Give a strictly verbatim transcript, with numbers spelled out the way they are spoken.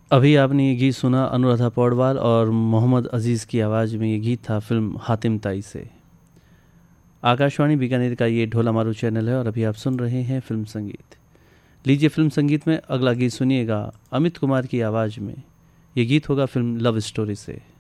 अभी आपने ये गीत सुना अनुराधा पौडवाल और मोहम्मद अजीज़ की आवाज़ में। ये गीत था फिल्म हातिम ताई से। आकाशवाणी बीकानेर का ये ढोला मारू चैनल है और अभी आप सुन रहे हैं फिल्म संगीत। लीजिए फिल्म संगीत में अगला गीत सुनिएगा अमित कुमार की आवाज़ में। ये गीत होगा फिल्म लव स्टोरी से।